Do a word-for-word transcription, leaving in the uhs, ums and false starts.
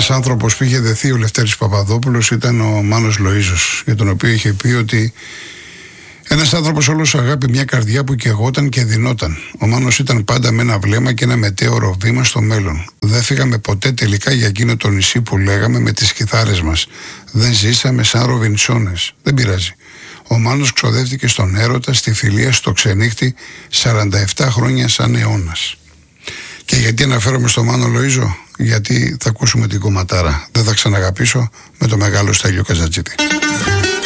Ένας άνθρωπος που είχε δεθεί ο Λευτέρης Παπαδόπουλος ήταν ο Μάνος Λοΐζος, για τον οποίο είχε πει ότι ένας άνθρωπος όλος αγάπη, μια καρδιά που καιγόταν και δινόταν. Ο Μάνος ήταν πάντα με ένα βλέμμα και ένα μετέωρο βήμα στο μέλλον. Δεν φύγαμε ποτέ τελικά για εκείνο το νησί που λέγαμε με τις κιθάρες μας. Δεν ζήσαμε σαν Ροβινσόνες. Δεν πειράζει. Ο Μάνος ξοδεύτηκε στον έρωτα, στη φιλία, στο ξενύχτη, σαράντα επτά χρόνια σαν αιώνας. Και γιατί αναφέρομαι στο Μάνο Λοΐζο? Γιατί θα ακούσουμε την κομματάρα. Δεν θα ξαναγαπήσω με το μεγάλο Στέλιο Καζατζήτη.